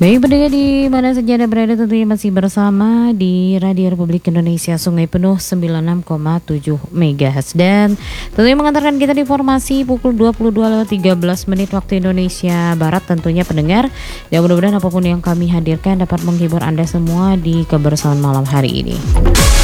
Baik pendengar di mana saja Anda berada, tentunya masih bersama di Radio Republik Indonesia Sungai Penuh 96,7 MHz, dan tentunya mengantarkan kita di informasi pukul 22:13 waktu Indonesia Barat tentunya pendengar. Dan mudah-mudahan apapun yang kami hadirkan dapat menghibur Anda semua di kebersamaan malam hari ini.